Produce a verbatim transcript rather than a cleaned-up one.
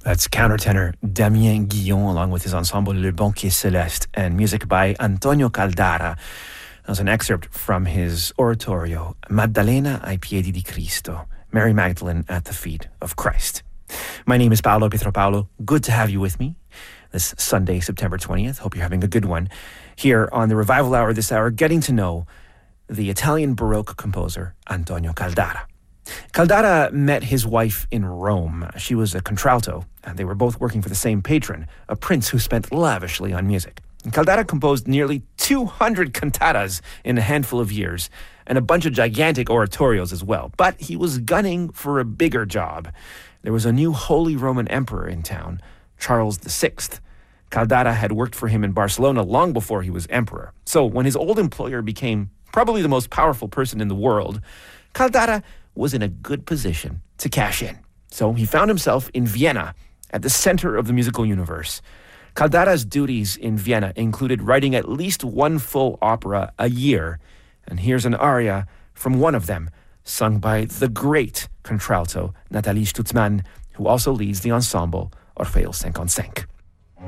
That's countertenor Damien Guillon along with his ensemble Le Banquier Céleste and music by Antonio Caldara. That was an excerpt from his oratorio Maddalena ai piedi di Cristo, Mary Magdalene at the feet of Christ. My name is Paolo Pietropaulo. Good to have you with me this Sunday, September twentieth. Hope you're having a good one. Here on the Revival Hour this hour, getting to know the Italian Baroque composer Antonio Caldara. Caldara met his wife in Rome. She was a contralto, and they were both working for the same patron, a prince who spent lavishly on music. And Caldara composed nearly two hundred cantatas in a handful of years, and a bunch of gigantic oratorios as well. But he was gunning for a bigger job. There was a new Holy Roman Emperor in town, Charles the Sixth. Caldara had worked for him in Barcelona long before he was emperor. So when his old employer became probably the most powerful person in the world, Caldara was in a good position to cash in. So he found himself in Vienna, at the center of the musical universe. Caldara's duties in Vienna included writing at least one full opera a year. And here's an aria from one of them, sung by the great contralto Nathalie Stutzmann, who also leads the ensemble Orfeo fifty-five.